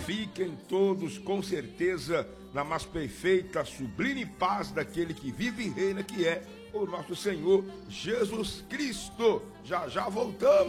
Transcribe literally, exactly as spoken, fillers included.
Fiquem todos com certeza na mais perfeita, sublime paz daquele que vive e reina, que é o nosso Senhor Jesus Cristo. Já já voltamos.